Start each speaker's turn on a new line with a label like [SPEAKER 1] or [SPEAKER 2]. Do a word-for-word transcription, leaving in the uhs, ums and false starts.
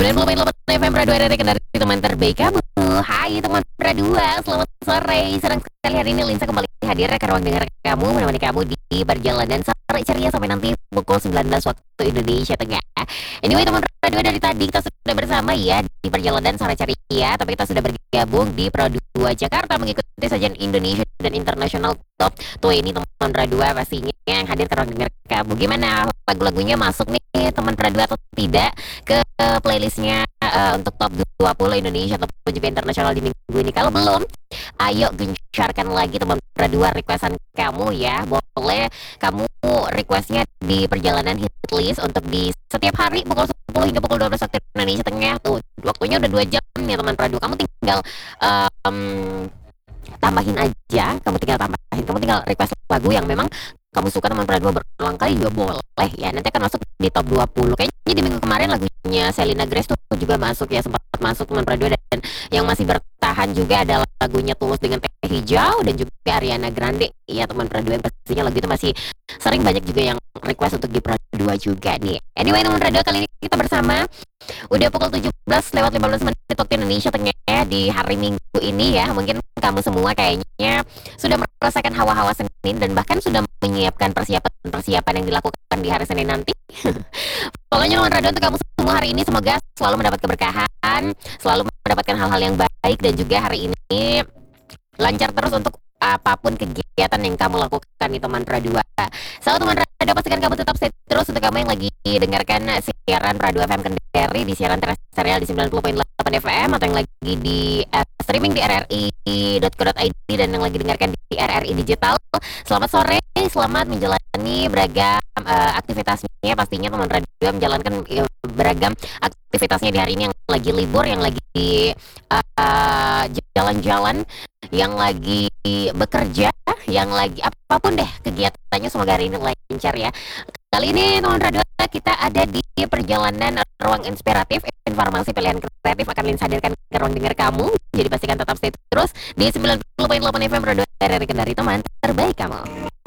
[SPEAKER 1] sembilan puluh delapan F M Radio R R I Kendari, teman terbaik kamu. Hai teman Pradua, selamat sore. Senang sekali hari ini Linsa kembali hadir ke ruang dengar kamu, menemani kamu di perjalanan sore ceria sampai nanti pukul sembilan belas waktu Indonesia Tengah. Anyway teman Pradua, dari tadi kita sudah bersama ya di perjalanan sore ceria, tapi kita sudah bergabung di Pro dua Jakarta mengikuti sajian Indonesia dan internasional top dua puluh teman Pradua pastinya yang hadir ke ruang dengar kamu. Gimana lagu-lagunya masuk nih teman Pradua atau tidak ke playlistnya uh, untuk top dua puluh Indonesia ataupun juga internasional di minggu ini? Kalau belum, ayo gencarkan lagi teman Pradua requestan kamu ya. Boleh kamu requestnya di perjalanan hit list untuk di setiap hari pukul sepuluh hingga pukul dua belas waktu Indonesia Tengah. Tuh waktunya udah dua jam ya teman Pradua. Kamu tinggal um, tambahin aja, kamu tinggal tambahin, kamu tinggal request lagu yang memang kamu suka teman Pradua berulang kali juga boleh ya. Nanti akan masuk di top dua puluh. Kayaknya di minggu kemarin lagunya Selena Grace tuh juga masuk ya, sempat masuk teman Pradua. Dan yang masih bertahan juga adalah lagunya Tulus dengan Teh Hijau dan juga Ariana Grande ya teman Pradua. Pastinya lagu itu masih sering banyak juga yang request untuk di Pradua juga nih. Anyway teman Pradua, kali ini kita bersama udah pukul tujuh belas lewat lima belas menit waktu Indonesia Tengah di hari Minggu ini ya. Mungkin kamu semua kayaknya sudah merasakan hawa-hawa Senin dan bahkan sudah menyiapkan persiapan-persiapan yang dilakukan di hari Senin nanti. Pokoknya teman Pradua, untuk kamu semua hari ini semoga selalu mendapat keberkahan, selalu mendapatkan hal-hal yang baik, dan juga hari ini lancar terus untuk apapun kegiatan yang kamu lakukan nih teman Pradua. So teman Pradua, pastikan kamu tetap stay terus untuk kamu yang lagi dengarkan siaran Pradua F M Kendari di siaran terestrial di sembilan puluh koma delapan F M, atau yang lagi di uh, streaming di r r i dot co dot i d, dan yang lagi dengarkan di R R I Digital. Selamat sore, selamat menjalani beragam uh, aktivitasnya. Pastinya teman Pradua menjalankan uh, beragam aktivitasnya di hari ini, yang lagi libur, yang lagi uh, jalan-jalan, yang lagi bekerja, yang lagi apapun deh kegiatannya, semoga hari ini lancar ya. Kali ini teman Pradua, kita ada di perjalanan ruang inspiratif, informasi pilihan kreatif akan Linsa hadirkan ke ruang dengar kamu. Jadi pastikan tetap stay terus di sembilan puluh koma delapan F M Pradua R R I Kendari, teman terbaik kamu.